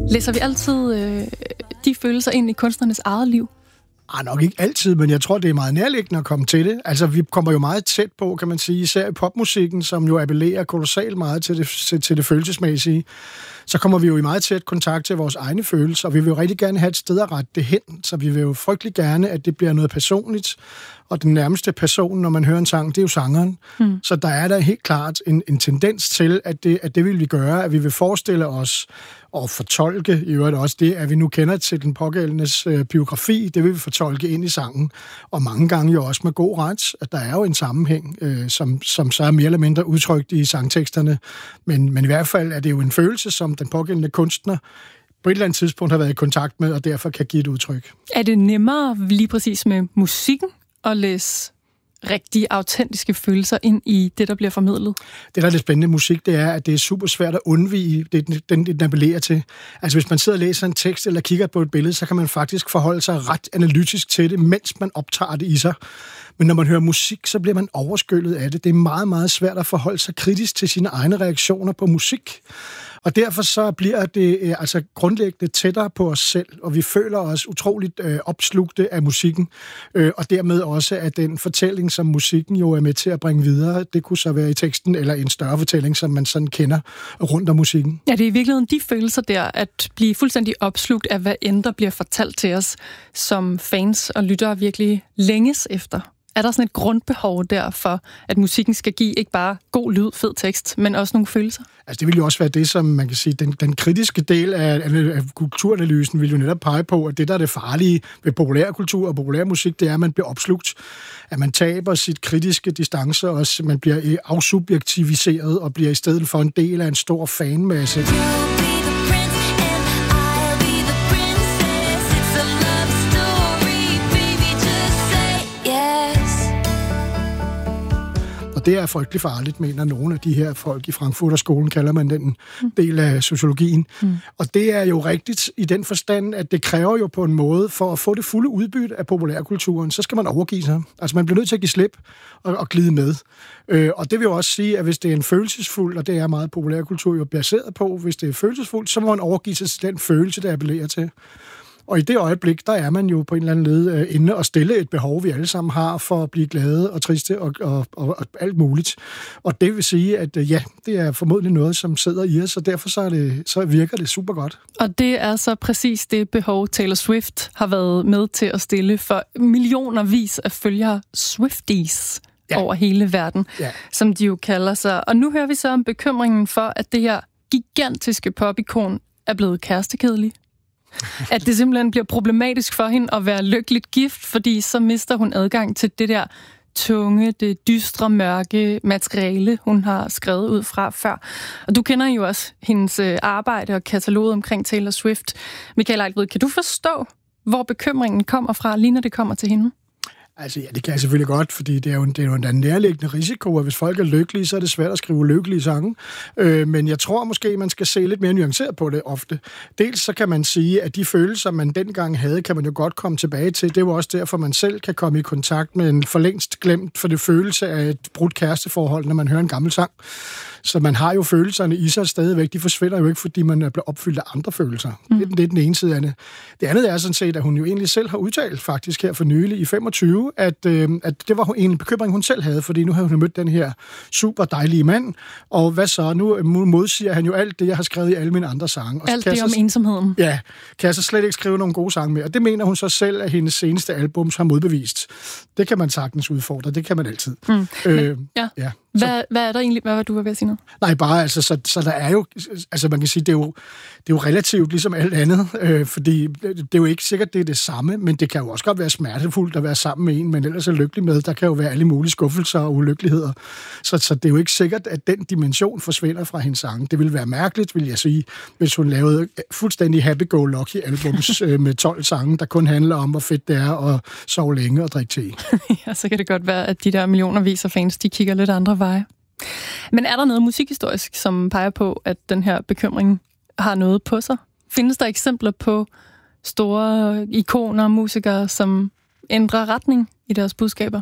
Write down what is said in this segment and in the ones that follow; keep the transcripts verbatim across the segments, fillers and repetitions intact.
Læser vi altid øh, de følelser ind i kunstnernes eget liv? Ah, nok ikke altid, men jeg tror, det er meget nærliggende at komme til det. Altså, vi kommer jo meget tæt på, kan man sige, især i popmusikken, som jo appellerer kolossalt meget til det, til, til det følelsesmæssige. Så kommer vi jo i meget tæt kontakt til vores egne følelser, og vi vil jo rigtig gerne have et sted at rette det hen, så vi vil jo frygtelig gerne, at det bliver noget personligt, og den nærmeste person, når man hører en sang, det er jo sangeren. Mm. Så der er der helt klart en, en tendens til, at det, at det vil vi gøre, at vi vil forestille os og fortolke, i øvrigt også det, at vi nu kender til den pågældendes øh, biografi, det vil vi fortolke ind i sangen, og mange gange jo også med god ret, at der er jo en sammenhæng, øh, som, som så er mere eller mindre udtrykt i sangteksterne, men, men i hvert fald er det jo en følelse, som den pågældende kunstner på et eller andet tidspunkt har været i kontakt med, og derfor kan give et udtryk. Er det nemmere lige præcis med musikken at læse rigtige, autentiske følelser ind i det, der bliver formidlet? Det, der er det spændende musik, det er, at det er super svært at undvige det, den, den appellerer til. Altså, hvis man sidder og læser en tekst eller kigger på et billede, så kan man faktisk forholde sig ret analytisk til det, mens man optager det i sig. Men når man hører musik, så bliver man overskyllet af det. Det er meget, meget svært at forholde sig kritisk til sine egne reaktioner på musik. Og derfor så bliver det øh, altså grundlæggende tættere på os selv, og vi føler os utroligt øh, opslugte af musikken, øh, og dermed også af den fortælling, som musikken jo er med til at bringe videre. Det kunne så være i teksten, eller en større fortælling, som man sådan kender rundt om musikken. Ja, det er i virkeligheden de følelser der, at blive fuldstændig opslugt af, hvad end der bliver fortalt til os, som fans og lyttere virkelig længes efter. Er der sådan et grundbehov der for, at musikken skal give ikke bare god lyd, fed tekst, men også nogle følelser? Altså det vil jo også være det, som man kan sige, den, den kritiske del af, af kulturanalysen vil jo netop pege på, at det, der er det farlige ved populærkultur og populærmusik, det er, at man bliver opslugt, at man taber sit kritiske distance, og man bliver afsubjektiviseret og bliver i stedet for en del af en stor fanmasse. Det er frygtelig farligt, mener nogle af de her folk i Frankfurterskolen, kalder man den del af sociologien. Mm. Og det er jo rigtigt i den forstand, at det kræver jo på en måde, for at få det fulde udbytte af populærkulturen, så skal man overgive sig. Altså man bliver nødt til at give slip og, og glide med. Øh, og det vil jo også sige, at hvis det er en følelsesfuld, og det er meget populærkultur jo baseret på, hvis det er følelsesfuldt, så må man overgive sig til den følelse, der appellerer til. Og i det øjeblik, der er man jo på en eller anden led inde og stille et behov, vi alle sammen har for at blive glade og triste og, og, og, og alt muligt. Og det vil sige, at ja, det er formodentlig noget, som sidder i os, og derfor så, er det, så virker det super godt. Og det er så præcis det behov, Taylor Swift har været med til at stille for millionervis af følgere, Swifties, ja, over hele verden, ja, som de jo kalder sig. Og nu hører vi så om bekymringen for, at det her gigantiske popikon er blevet kærestekedelig. At det simpelthen bliver problematisk for hende at være lykkeligt gift, fordi så mister hun adgang til det der tunge, det dystre, mørke materiale, hun har skrevet ud fra før. Og du kender jo også hendes arbejde og kataloget omkring Taylor Swift. Michael Eigtved, kan du forstå, hvor bekymringen kommer fra, lige når det kommer til hende? Altså ja, det kan jeg selvfølgelig godt, fordi det er jo en, det er jo en nærliggende risiko, at hvis folk er lykkelige, så er det svært at skrive lykkelige sange. Øh, men jeg tror måske, man skal se lidt mere nuanceret på det ofte. Dels så kan man sige, at de følelser, man dengang havde, kan man jo godt komme tilbage til. Det er jo også derfor, man selv kan komme i kontakt med en forlængst glemt for det følelse af et brudt kæresteforhold, når man hører en gammel sang. Så man har jo følelserne i sig stadigvæk. De forsvinder jo ikke, fordi man er blevet opfyldt af andre følelser. Mm. Det, det er den ene side af det. Det andet er sådan set, at hun jo egentlig selv har udtalt faktisk her for nylig i femogtyve, at, øh, at det var en bekymring, hun selv havde, fordi nu har hun mødt den her super dejlige mand, og hvad så? Nu modsiger han jo alt det, jeg har skrevet i alle mine andre sange. Og alt det om så, ensomheden. Ja, kan jeg så slet ikke skrive nogle gode sange mere. Og det mener hun så selv, at hendes seneste album har modbevist. Det kan man sagtens udfordre, det kan man altid. Mm. Øh, Men, ja. ja. Hvad, hvad er der egentlig, hvad var du ved at sige noget? Nej, bare altså, så, så der er jo, altså man kan sige, det er jo, det er jo relativt ligesom alt andet, øh, fordi det er jo ikke sikkert, det er det samme, men det kan jo også godt være smertefuldt at være sammen med en, men ellers er lykkelig med. Der kan jo være alle mulige skuffelser og ulykkeligheder. Så, så det er jo ikke sikkert, at den dimension forsvinder fra hendes sange. Det ville være mærkeligt, vil jeg sige, hvis hun lavede fuldstændig happy-go-lucky albums øh, med tolv sange, der kun handler om, hvor fedt det er at sove længe og drikke te. Ja, så kan det godt være, at de der millionervis af fans, de kigger lidt andre veje. Men er der noget musikhistorisk, som peger på, at den her bekymring har noget på sig? Findes der eksempler på store ikoner og musikere, som ændrer retning i deres budskaber?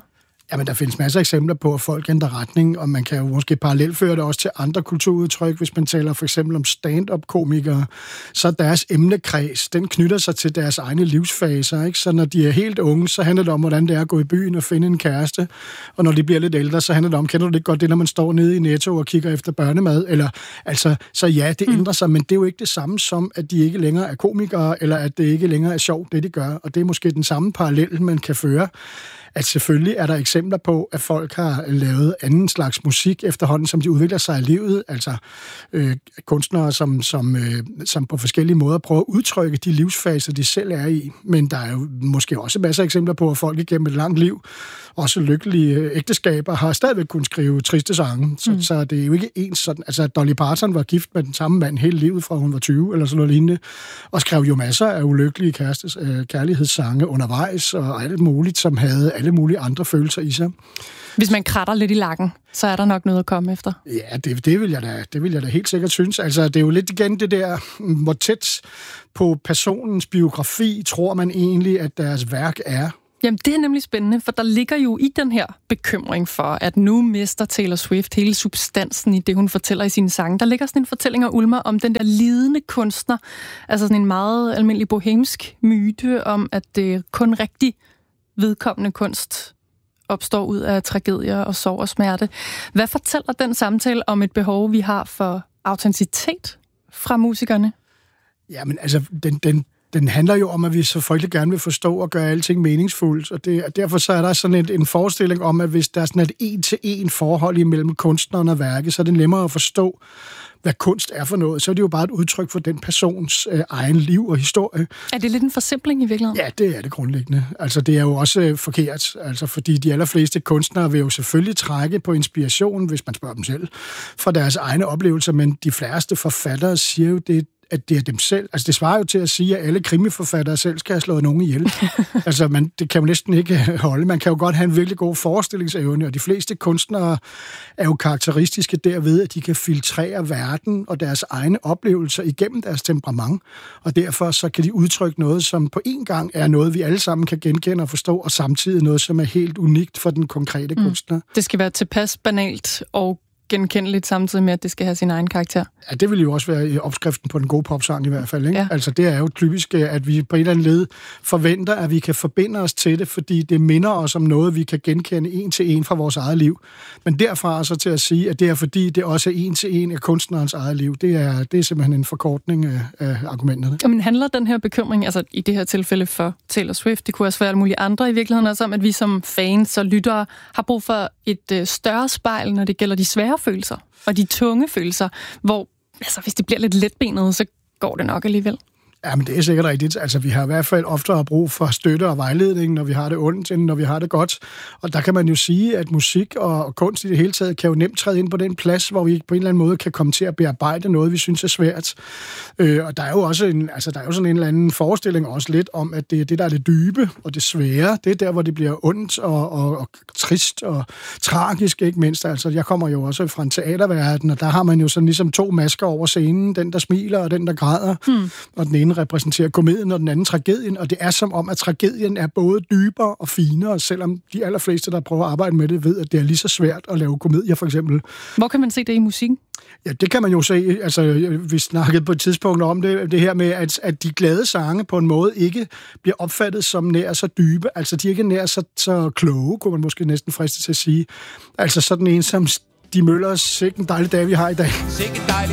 Jamen, der findes masser af eksempler på, at folk ændrer retning, og man kan jo måske parallelføre det også til andre kulturudtryk. Hvis man taler for eksempel om stand-up-komikere, så deres emnekreds, den knytter sig til deres egne livsfaser, ikke? Så når de er helt unge, så handler det om, hvordan det er at gå i byen og finde en kæreste. Og når de bliver lidt ældre, så handler det om, kender du det godt, det når man står nede i Netto og kigger efter børnemad? Eller, altså, så ja, det ændrer sig, men det er jo ikke det samme som, at de ikke længere er komikere, eller at det ikke længere er sjovt, det de gør. Og det er måske den samme parallel, man kan føre. At selvfølgelig er der eksempler på, at folk har lavet anden slags musik efterhånden, som de udvikler sig i livet. Altså øh, kunstnere, som, som, øh, som på forskellige måder prøver at udtrykke de livsfaser, de selv er i. Men der er jo måske også masser af eksempler på, at folk igennem et langt liv, også lykkelige ægteskaber, har stadigvæk kunnet skrive triste sange. Så, mm. så det er jo ikke ens sådan. Altså, Dolly Parton var gift med den samme mand hele livet, fra hun var tyve, eller sådan noget lignende, og skrev jo masser af ulykkelige kærestes, øh, kærlighedssange undervejs, og alt muligt, som havde alle mulige andre følelser i sig. Hvis man kratter lidt i lakken, så er der nok noget at komme efter. Ja, det, det, vil jeg da, det vil jeg da helt sikkert synes. Altså, det er jo lidt igen det der, hvor tæt på personens biografi tror man egentlig, at deres værk er. Jamen, det er nemlig spændende, for der ligger jo i den her bekymring for, at nu mister Taylor Swift hele substansen i det, hun fortæller i sine sange. Der ligger sådan en fortælling af Ulmer om den der lidende kunstner, altså sådan en meget almindelig bohemsk myte om, at det kun rigtig vedkommende kunst opstår ud af tragedier og sorg og smerte. Hvad fortæller den samtale om et behov, vi har for autenticitet fra musikerne? Jamen, altså, den, den, den handler jo om, at vi så frygtelig gerne vil forstå og gøre alting meningsfuldt, og det, derfor så er der sådan en, en forestilling om, at hvis der er sådan et en-til-en forhold imellem kunstneren og værket, så er det nemmere at forstå, hvad kunst er for noget, så er det jo bare et udtryk for den persons øh, egen liv og historie. Er det lidt en forsimpling i virkeligheden? Ja, det er det grundlæggende. Altså, det er jo også øh, forkert, altså, fordi de allerfleste kunstnere vil jo selvfølgelig trække på inspiration, hvis man spørger dem selv, fra deres egne oplevelser, men de fleste forfattere siger jo, det at det er dem selv. Altså, det svarer jo til at sige, at alle krimiforfattere selv skal have slået nogen ihjel. altså, man, det kan jo næsten ikke holde. Man kan jo godt have en virkelig god forestillingsevne, og de fleste kunstnere er jo karakteristiske derved, at de kan filtrere verden og deres egne oplevelser igennem deres temperament, og derfor så kan de udtrykke noget, som på en gang er noget, vi alle sammen kan genkende og forstå, og samtidig noget, som er helt unikt for den konkrete mm. kunstner. Det skal være tilpas banalt og genkendeligt samtidig med, at det skal have sin egen karakter. Ja, det vil jo også være opskriften på den gode popsang i hvert fald. Ikke? Ja. Altså, det er jo typisk, at vi på et eller andet led forventer, at vi kan forbinde os til det, fordi det minder os om noget, vi kan genkende en til en fra vores eget liv. Men derfra så til at sige, at det er fordi, det også er en til en af kunstnerens eget liv, det er, det er simpelthen en forkortning af, af argumenterne. Men handler den her bekymring, altså i det her tilfælde for Taylor Swift, det kunne også være alle mulige andre i virkeligheden, også om, at vi som fans og lyttere har brug for et øh, større spejl, når det gælder de svære følelser og de tunge følelser, hvor altså, hvis det bliver lidt letbenet, så går det nok alligevel. Ja, men det er sikkert rigtigt. Altså, vi har i hvert fald oftere brug for støtte og vejledning, når vi har det ondt, end når vi har det godt. Og der kan man jo sige, at musik og kunst i det hele taget kan jo nemt træde ind på den plads, hvor vi på en eller anden måde kan komme til at bearbejde noget, vi synes er svært. Øh, og der er jo også en, altså, der er jo sådan en eller anden forestilling også lidt om, at det er det, der er det dybe og det svære. Det er der, hvor det bliver ondt og, og, og trist og tragisk, ikke mindst. Altså, jeg kommer jo også fra en teaterverden, og der har man jo sådan ligesom to masker over scenen. Den, der smiler, og den, der græder. Hmm. Og den ene repræsenterer komedien, og den anden tragedien, og det er som om, at tragedien er både dybere og finere, selvom de allerfleste, der prøver at arbejde med det, ved, at det er lige så svært at lave komedier, for eksempel. Hvor kan man se det i musikken? Ja, det kan man jo se. Altså, vi snakkede på et tidspunkt om det, det her med, at, at de glade sange på en måde ikke bliver opfattet som nær så dybe. Altså, de er ikke nær så, så kloge, kunne man måske næsten friste til at sige. Altså, sådan en som De Møllers, sikke en dejlig dag, vi har i dag.